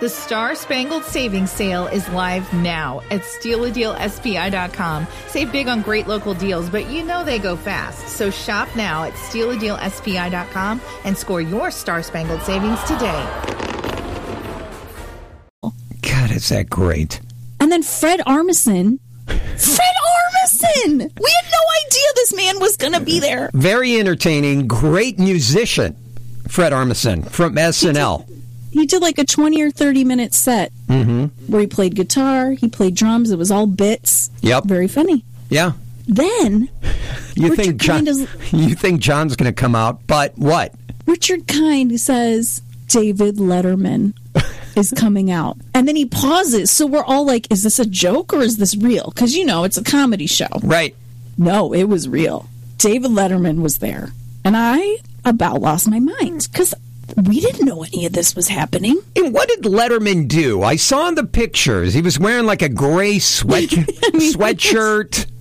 The Star Spangled Savings Sale is live now at stealadealspi.com. Save big on great local deals, but you know they go fast. So shop now at stealadealspi.com and score your Star Spangled Savings today. God, is that great. And then Fred Armisen. We had no idea this man was going to be there. Very entertaining, great musician, Fred Armisen from SNL. He did like a 20 or 30-minute set where he played guitar, he played drums. It was all bits. Yep. Very funny. Yeah. Then, you think John's going to come out, but what? Richard Kind says David Letterman is coming out. And then he pauses. So we're all like, is this a joke or is this real? Because, it's a comedy show. Right. No, it was real. David Letterman was there. And I about lost my mind because we didn't know any of this was happening. And what did Letterman do? I saw in the pictures. He was wearing like a gray sweatshirt.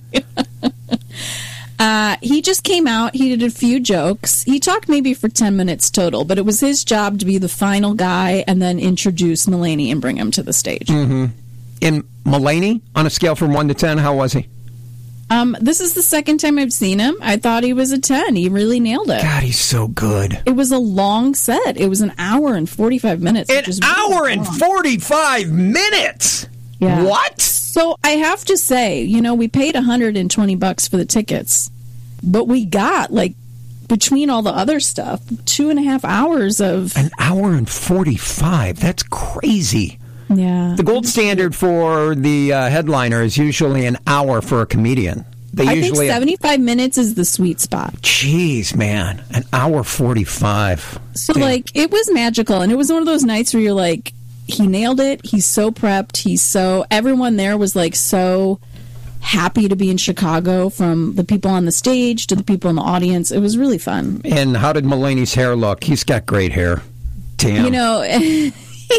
He just came out. He did a few jokes. He talked maybe for 10 minutes total, but it was his job to be the final guy and then introduce Mulaney and bring him to the stage. Mm-hmm. And Mulaney, on a scale from 1 to 10, how was he? This is the second time I've seen him. I thought he was a 10. He really nailed it. God, he's so good. It was a long set. It was an hour and 45 minutes. An hour and 45 minutes? Yeah. What? So I have to say, we paid $120 for the tickets, but we got, between all the other stuff, 2.5 hours of... An hour and 45? That's crazy. Yeah. The gold standard for the headliner is usually an hour for a comedian. I think 75 minutes is the sweet spot. Jeez, man. An hour 45. So, it was magical, and it was one of those nights where you're like, he nailed it. He's so prepped. Everyone there was, so happy to be in Chicago, from the people on the stage to the people in the audience. It was really fun. And how did Mulaney's hair look? He's got great hair. Damn. He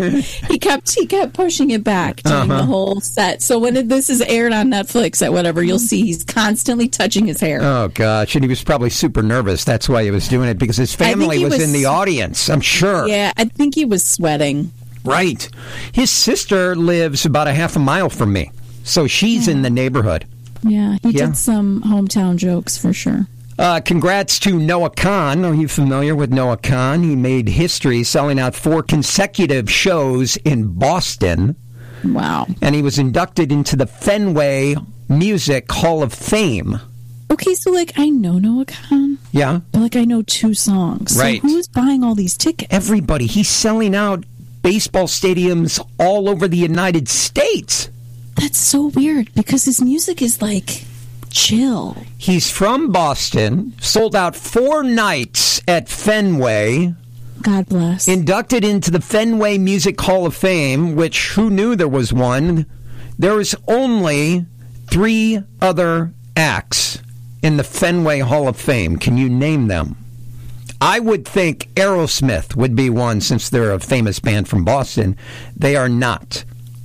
kept pushing it back during the whole set. So when this is aired on Netflix at whatever, you'll see he's constantly touching his hair. Oh, gosh. And he was probably super nervous. That's why he was doing it, because his family was in the audience, I'm sure. Yeah, I think he was sweating. Right. His sister lives about a half a mile from me, so she's in the neighborhood. Yeah, he did some hometown jokes for sure. Congrats to Noah Kahan. Are you familiar with Noah Kahan? He made history selling out 4 consecutive shows in Boston. Wow. And he was inducted into the Fenway Music Hall of Fame. Okay, so I know Noah Kahan. Yeah. But I know 2 songs. Right. So who's buying all these tickets? Everybody. He's selling out baseball stadiums all over the United States. That's so weird because his music is chill. He's from Boston, sold out 4 nights at Fenway. God bless. Inducted into the Fenway Music Hall of Fame, which, who knew there was one? There is only 3 other acts in the Fenway Hall of Fame. Can you name them? I would think Aerosmith would be one, since they're a famous band from Boston. They are not.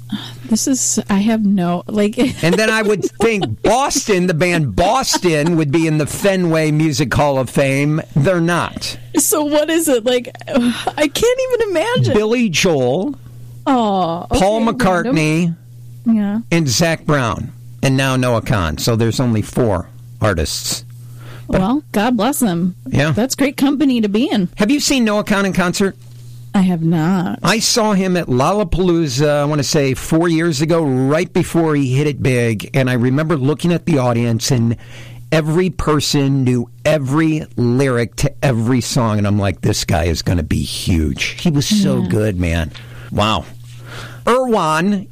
I have no, And then I would think Boston, the band Boston, would be in the Fenway Music Hall of Fame. They're not. So what is it? I can't even imagine. Billy Joel, Paul McCartney, and Zach Brown, and now Noah Kahan. So there's only 4 artists. Well, God bless them. Yeah. That's great company to be in. Have you seen Noah Kahan in concert? I have not. I saw him at Lollapalooza, I want to say 4 years ago, right before he hit it big. And I remember looking at the audience, and every person knew every lyric to every song. And I'm like, this guy is going to be huge. He was so good, man. Wow. Erewhon,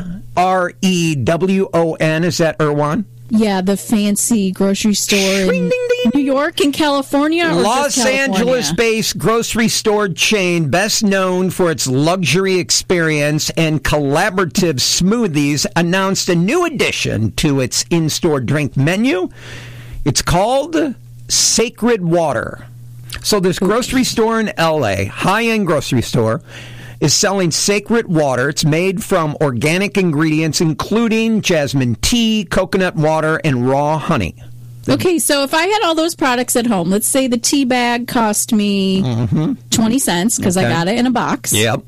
E-R-E-W-O-N. Is that Erewhon? Yeah, the fancy grocery store in New York and California. Or Los Angeles-based grocery store chain, best known for its luxury experience and collaborative smoothies, announced a new addition to its in-store drink menu. It's called Sacred Water. So this grocery store in L.A., high-end grocery store, is selling Sacred Water. It's made from organic ingredients, including jasmine tea, coconut water, and raw honey. Okay, so if I had all those products at home, let's say the tea bag cost me 20 cents because I got it in a box. Yep.